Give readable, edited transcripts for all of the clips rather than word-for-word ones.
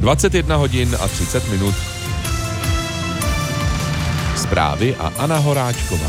21 hodin a 30 minut. Zprávy a Anna Horáčková.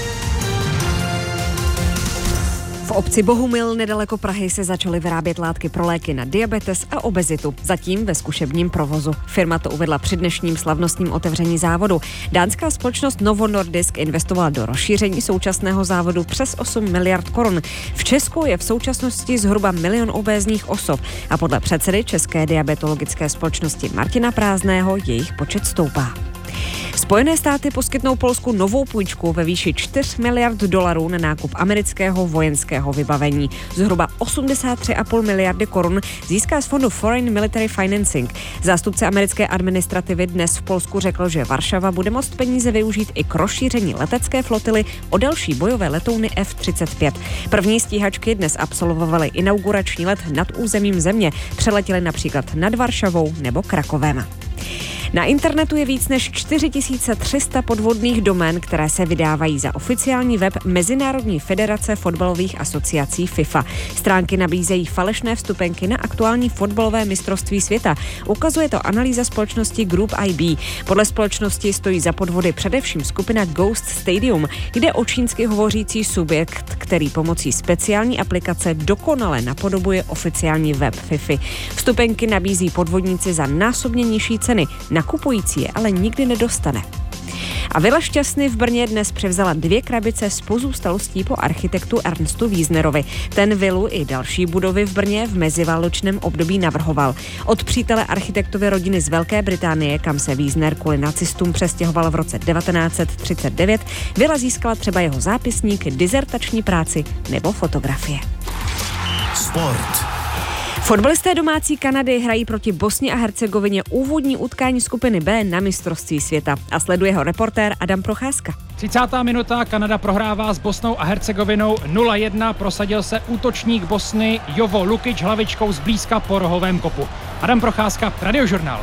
V obci Bohumil nedaleko Prahy se začaly vyrábět látky pro léky na diabetes a obezitu, zatím ve zkušebním provozu. Firma to uvedla při dnešním slavnostním otevření závodu. Dánská společnost Novo Nordisk investovala do rozšíření současného závodu přes 8 miliard korun. V Česku je v současnosti zhruba 1 milion obézních osob a podle předsedy České diabetologické společnosti Martina Prázdného jejich počet stoupá. Spojené státy poskytnou Polsku novou půjčku ve výši 4 miliard dolarů na nákup amerického vojenského vybavení. Zhruba 83,5 miliardy korun získá z fondu Foreign Military Financing. Zástupce americké administrativy dnes v Polsku řekl, že Varšava bude moct peníze využít i k rozšíření letecké flotily o další bojové letouny F-35. První stíhačky dnes absolvovaly inaugurační let nad územím země. Přeletěly například nad Varšavou nebo Krakovem. Na internetu je víc než 4300 podvodných domén, které se vydávají za oficiální web Mezinárodní federace fotbalových asociací FIFA. Stránky nabízejí falešné vstupenky na aktuální fotbalové mistrovství světa. Ukazuje to analýza společnosti Group IB. Podle společnosti stojí za podvody především skupina Ghost Stadium. Jde o čínsky hovořící subjekt, který pomocí speciální aplikace dokonale napodobuje oficiální web FIFA. Vstupenky nabízí podvodníci za násobně nižší ceny. Nakupující je ale nikdy nedostane. A Vila Šťastny v Brně dnes převzala 2 krabice s pozůstalostí po architektu Ernstu Wiesnerovi. Ten vilu i další budovy v Brně v meziválečném období navrhoval. Od přítele architektovy rodiny z Velké Británie, kam se Wiesner kvůli nacistům přestěhoval v roce 1939, vila získala třeba jeho zápisník, dizertační práci nebo fotografie. Sport. Fotbalisté domácí Kanady hrají proti Bosně a Hercegovině úvodní utkání skupiny B na mistrovství světa a sleduje ho reportér Adam Procházka. 30. minuta, Kanada prohrává s Bosnou a Hercegovinou 0-1, prosadil se útočník Bosny Jovo Lukič hlavičkou zblízka po rohovém kopu. Adam Procházka, Radiožurnál.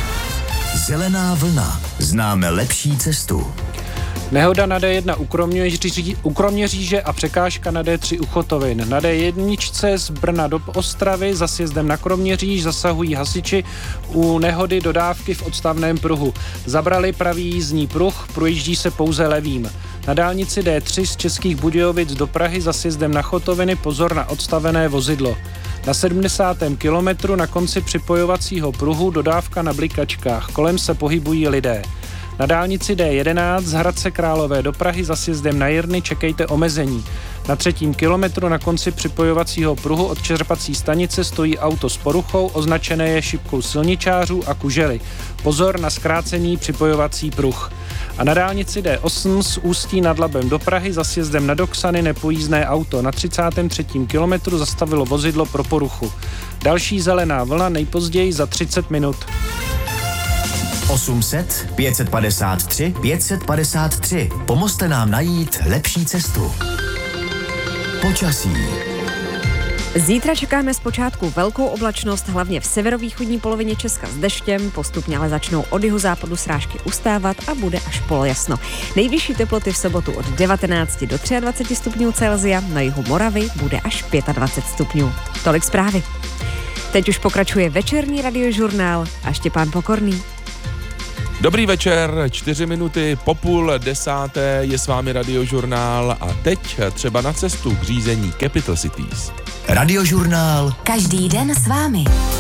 Zelená vlna. Známe lepší cestu. Nehoda na D1 u Kroměříže a překážka na D3 u Chotovin. Na D1 z Brna do Ostravy za sjezdem na Kroměříž zasahují hasiči u nehody dodávky v odstavném pruhu. Zabrali pravý jízdní pruh, projíždí se pouze levým. Na dálnici D3 z Českých Budějovic do Prahy za sjezdem na Chotoviny pozor na odstavené vozidlo. Na 70. kilometru na konci připojovacího pruhu dodávka na blikačkách. Kolem se pohybují lidé. Na dálnici D11 z Hradce Králové do Prahy za sjezdem na Jirny čekejte omezení. Na 3. kilometru na konci připojovacího pruhu od čerpací stanice stojí auto s poruchou, označené je šipkou silničářů a kužely. Pozor na zkrácený připojovací pruh. A na dálnici D8 z Ústí nad Labem do Prahy za sjezdem na Doksany nepojízdné auto. Na 33. kilometru zastavilo vozidlo pro poruchu. Další zelená vlna nejpozději za 30 minut. 800 553 553. Pomozte nám najít lepší cestu. Počasí. Zítra čekáme zpočátku velkou oblačnost, hlavně v severovýchodní polovině Česka s deštěm, postupně ale začnou od jihozápadu srážky ustávat a bude až polojasno. Nejvyšší teploty v sobotu od 19 do 23 stupňů Celsia, na jihu Moravy bude až 25 stupňů. Tolik zprávy. Teď už pokračuje večerní Radiožurnál a Štěpán Pokorný. Dobrý večer, 4 minuty po 9:30 je s vámi Radiožurnál a teď třeba na cestu k řízení Capital Cities. Radiožurnál. Každý den s vámi.